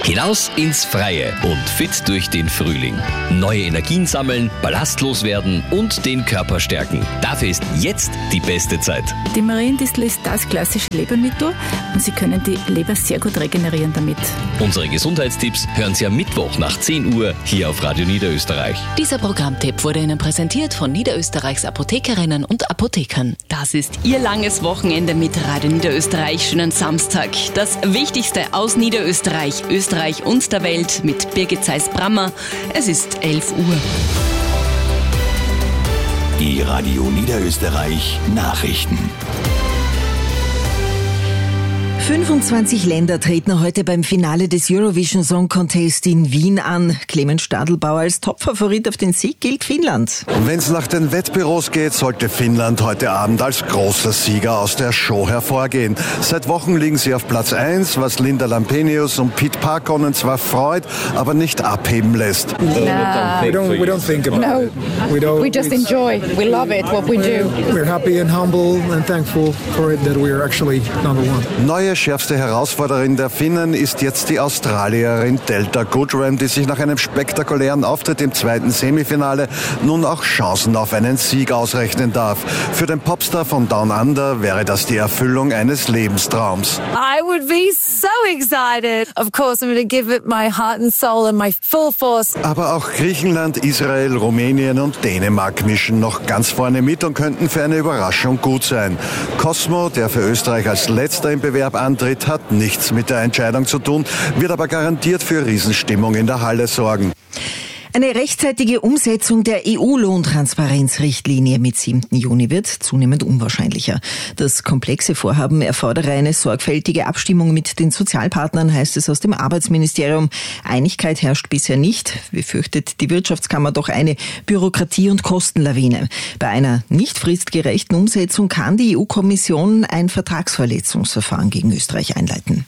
Hinaus ins Freie und fit durch den Frühling. Neue Energien sammeln, ballastlos werden und den Körper stärken. Dafür ist jetzt die beste Zeit. Die Mariendistel ist das klassische Lebermittel und Sie können die Leber sehr gut regenerieren damit. Unsere Gesundheitstipps hören Sie am Mittwoch nach 10 Uhr hier auf Radio Niederösterreich. Dieser Programmtipp wurde Ihnen präsentiert von Niederösterreichs Apothekerinnen und Apothekern. Das ist Ihr langes Wochenende mit Radio Niederösterreich. Schönen Samstag. Das Wichtigste aus Niederösterreich, Österreich und der Welt mit Birgit Zeiss-Brammer. Es ist 11 Uhr. Die Radio Niederösterreich Nachrichten. 25 Länder treten heute beim Finale des Eurovision Song Contest in Wien an. Clemens Stadelbauer als Topfavorit auf den Sieg gilt Finnland. Wenn es nach den Wettbüros geht, sollte Finnland heute Abend als großer Sieger aus der Show hervorgehen. Seit Wochen liegen sie auf Platz 1, was Linda Lampenius und Pete Parkkonen zwar freut, aber nicht abheben lässt. We don't think about it. We just enjoy. We love it, what we do. We're happy and humble and thankful for it that we are actually number one. Neue schärfste Herausforderin der Finnen ist jetzt die Australierin Delta Goodrem, die sich nach einem spektakulären Auftritt im zweiten Semifinale nun auch Chancen auf einen Sieg ausrechnen darf. Für den Popstar von Down Under wäre das die Erfüllung eines Lebenstraums. I would be so excited. Of course, I'm going to give it my heart and soul and my full force. Aber auch Griechenland, Israel, Rumänien und Dänemark mischen noch ganz vorne mit und könnten für eine Überraschung gut sein. Cosmo, der für Österreich als letzter im Bewerb antritt, hat nichts mit der Entscheidung zu tun, wird aber garantiert für Riesenstimmung in der Halle sorgen. Eine rechtzeitige Umsetzung der EU-Lohntransparenzrichtlinie mit 7. Juni wird zunehmend unwahrscheinlicher. Das komplexe Vorhaben erfordere eine sorgfältige Abstimmung mit den Sozialpartnern, heißt es aus dem Arbeitsministerium. Einigkeit herrscht bisher nicht, befürchtet die Wirtschaftskammer doch eine Bürokratie- und Kostenlawine. Bei einer nicht fristgerechten Umsetzung kann die EU-Kommission ein Vertragsverletzungsverfahren gegen Österreich einleiten.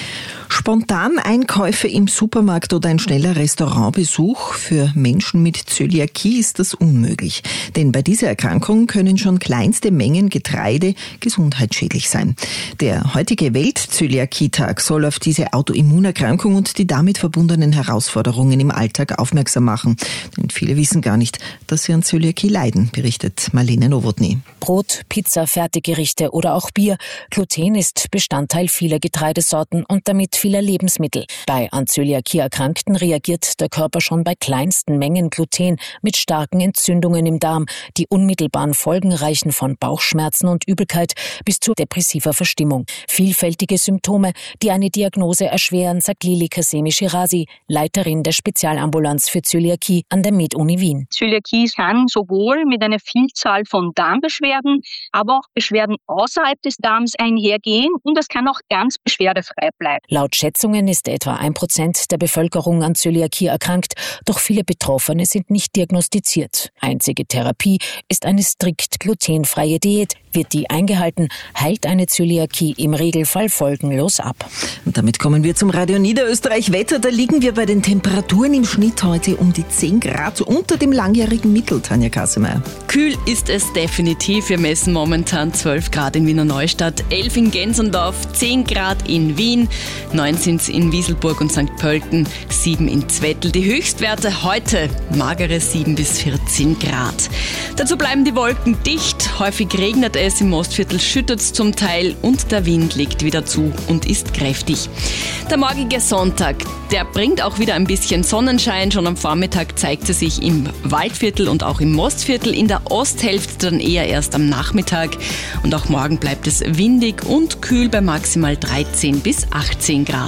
Spontan Einkäufe im Supermarkt oder ein schneller Restaurantbesuch. Für Menschen mit Zöliakie ist das unmöglich. Denn bei dieser Erkrankung können schon kleinste Mengen Getreide gesundheitsschädlich sein. Der heutige Welt-Zöliakie-Tag soll auf diese Autoimmunerkrankung und die damit verbundenen Herausforderungen im Alltag aufmerksam machen. Denn viele wissen gar nicht, dass sie an Zöliakie leiden, berichtet Marlene Nowotny. Brot, Pizza, Fertiggerichte oder auch Bier. Gluten ist Bestandteil vieler Getreidesorten und damit vieler Lebensmittel. Bei an Zöliakie Erkrankten reagiert der Körper schon bei kleinsten Mengen Gluten mit starken Entzündungen im Darm. Die unmittelbaren Folgen reichen von Bauchschmerzen und Übelkeit bis zu depressiver Verstimmung. Vielfältige Symptome, die eine Diagnose erschweren, sagt Lili Kasemi-Shirazi, Leiterin der Spezialambulanz für Zöliakie an der Med-Uni Wien. Zöliakie kann sowohl mit einer Vielzahl von Darmbeschwerden, aber auch Beschwerden außerhalb des Darms einhergehen und es kann auch ganz beschwerdefrei bleiben. Laut Schätzungen ist etwa 1% der Bevölkerung an Zöliakie erkrankt, doch viele Betroffene sind nicht diagnostiziert. Einzige Therapie ist eine strikt glutenfreie Diät. Wird die eingehalten, heilt eine Zöliakie im Regelfall folgenlos ab. Und damit kommen wir zum Radio Niederösterreich Wetter. Da liegen wir bei den Temperaturen im Schnitt heute um die 10 Grad unter dem langjährigen Mittel, Tanja Kassemeyer. Kühl ist es definitiv. Wir messen momentan 12 Grad in Wiener Neustadt, 11 in Gensendorf, 10 Grad in Wien, 9 sind es in Wieselburg und St. Pölten, 7 in Zwettl. Die Höchstwerte heute magere 7 bis 14 Grad. Dazu bleiben die Wolken dicht, häufig regnet es, im Mostviertel schüttet es zum Teil und der Wind legt wieder zu und ist kräftig. Der morgige Sonntag, der bringt auch wieder ein bisschen Sonnenschein. Schon am Vormittag zeigt er sich im Waldviertel und auch im Mostviertel, in der Osthälfte dann eher erst am Nachmittag. Und auch morgen bleibt es windig und kühl bei maximal 13 bis 18 Grad.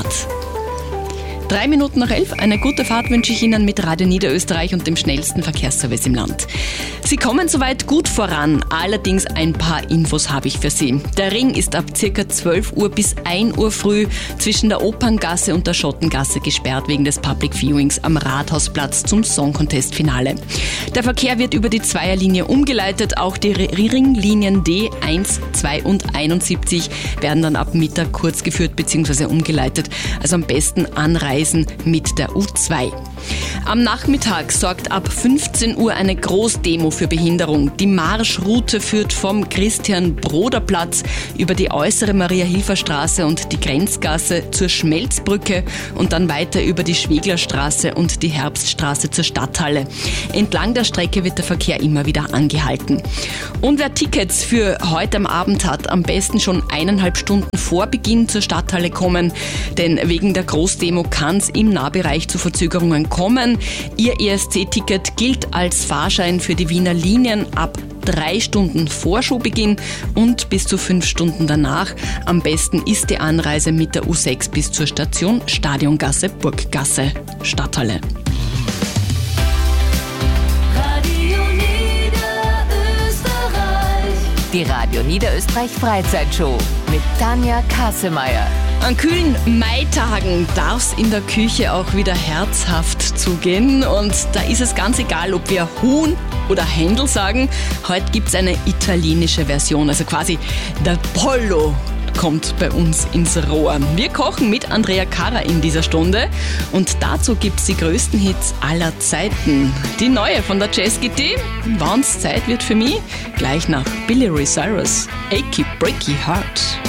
3 Minuten nach 11, eine gute Fahrt wünsche ich Ihnen mit Radio Niederösterreich und dem schnellsten Verkehrsservice im Land. Sie kommen soweit gut voran, allerdings ein paar Infos habe ich für Sie. Der Ring ist ab ca. 12 Uhr bis 1 Uhr früh zwischen der Operngasse und der Schottengasse gesperrt wegen des Public Viewings am Rathausplatz zum Song Contest Finale. Der Verkehr wird über die Zweierlinie umgeleitet, auch die Ringlinien D1, 2 und 71 werden dann ab Mittag kurz geführt bzw. umgeleitet, also am besten anreisen Reisen mit der U2. Am Nachmittag sorgt ab 15 Uhr eine Großdemo für Behinderung. Die Marschroute führt vom Christian-Broder-Platz über die äußere Maria-Hilfer-Straße und die Grenzgasse zur Schmelzbrücke und dann weiter über die Schweglerstraße und die Herbststraße zur Stadthalle. Entlang der Strecke wird der Verkehr immer wieder angehalten. Und wer Tickets für heute am Abend hat, am besten schon 1,5 Stunden vor Beginn zur Stadthalle kommen, denn wegen der Großdemo kann es im Nahbereich zu Verzögerungen kommen. Ihr ESC-Ticket gilt als Fahrschein für die Wiener Linien ab 3 Stunden vor Showbeginn und bis zu 5 Stunden danach. Am besten ist die Anreise mit der U6 bis zur Station Stadiongasse, Burggasse, Stadthalle. Die Radio Niederösterreich Freizeitshow mit Tanja Kassemeyer. An kühlen Maitagen darf es in der Küche auch wieder herzhaft zugehen und da ist es ganz egal, ob wir Huhn oder Händel sagen. Heute gibt es eine italienische Version, also quasi der Pollo kommt bei uns ins Rohr. Wir kochen mit Andrea Carra in dieser Stunde und dazu gibt es die größten Hits aller Zeiten. Die neue von der Jazz GT, wann's Zeit wird für mich, gleich nach Billy Ray Cyrus, Achy Breaky Heart.